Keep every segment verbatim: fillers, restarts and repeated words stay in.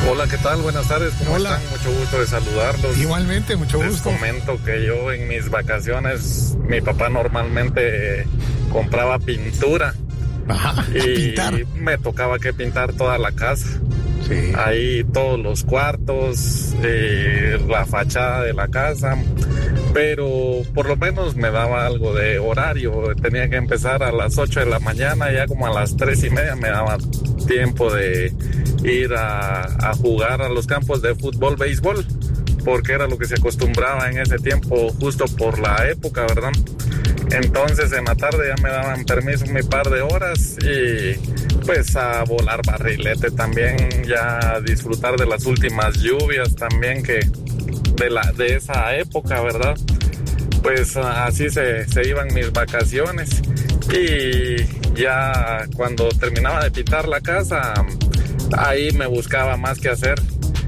Hola, ¿qué tal? Buenas tardes, ¿cómo Hola. están? Mucho gusto de saludarlos. Igualmente, mucho Les gusto. comento que yo en mis vacaciones, mi papá normalmente eh, compraba pintura. Ajá, a y pintar. me tocaba que pintar toda la casa. Sí. Ahí todos los cuartos, eh, la fachada de la casa, pero por lo menos me daba algo de horario. Tenía que empezar a las ocho de la mañana, ya como a las tres y media me daba tiempo de ir a, a jugar a los campos de fútbol, béisbol, porque era lo que se acostumbraba en ese tiempo, justo por la época, ¿verdad? Entonces en la tarde ya me daban permiso un par de horas y pues a volar barrilete también, ya a disfrutar de las últimas lluvias también que de la de esa época, ¿verdad? Pues así se, se iban mis vacaciones y ya cuando terminaba de pintar la casa, ahí me buscaba más que hacer.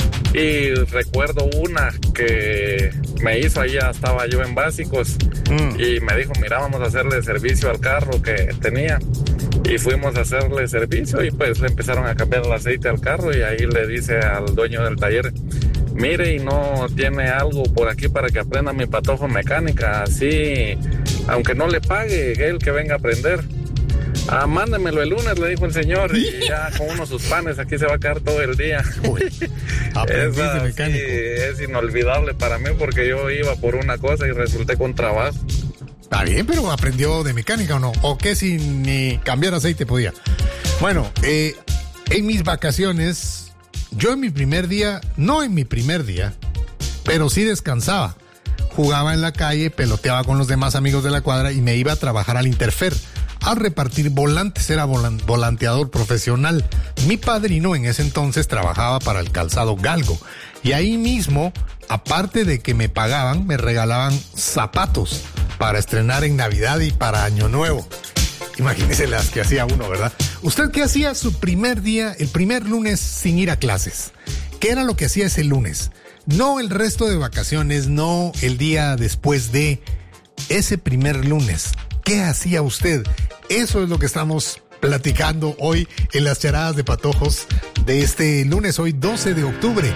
Y recuerdo una que me hizo, ahí ya estaba yo en básicos, mm. y me dijo, mira, vamos a hacerle servicio al carro que tenía. Y fuimos a hacerle servicio y pues le empezaron a cambiar el aceite al carro y ahí le dice al dueño del taller, mire, y no tiene algo por aquí para que aprenda mi patojo mecánica, así, aunque no le pague, él que venga a aprender. Ah, mándemelo el lunes, le dijo el señor, y ya con unos sus panes aquí se va a quedar todo el día. Uy, aprendiz de mecánico. Sí, es inolvidable para mí porque yo iba por una cosa y resulté con trabajo. Está bien, pero ¿aprendió de mecánica o no? ¿O qué si ni cambiar aceite podía? Bueno, eh, en mis vacaciones, yo en mi primer día, no en mi primer día, pero sí descansaba. Jugaba en la calle, peloteaba con los demás amigos de la cuadra y me iba a trabajar al Interfer, a repartir volantes, era volan- volanteador profesional. Mi padrino en ese entonces trabajaba para el calzado Galgo y ahí mismo, aparte de que me pagaban, me regalaban zapatos para estrenar en Navidad y para Año Nuevo. Imagínese las que hacía uno, ¿verdad? ¿Usted qué hacía su primer día, el primer lunes sin ir a clases? ¿Qué era lo que hacía ese lunes? No el resto de vacaciones, no el día después de ese primer lunes. ¿Qué hacía usted? Eso es lo que estamos platicando hoy en las charadas de patojos de este lunes, hoy doce de octubre.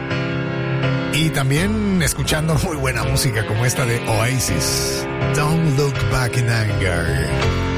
Y también escuchando muy buena música como esta de Oasis. Don't Look Back in Anger.